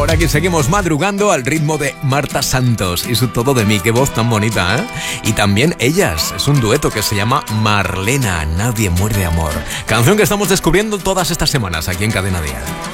Por aquí seguimos madrugando al ritmo de Marta Santos y su Todo de mí. Qué voz tan bonita, ¿eh? Y también ellas. Es un dueto que se llama Marlena, Nadie muere de amor. Canción que estamos descubriendo todas estas semanas aquí en Cadena Dial.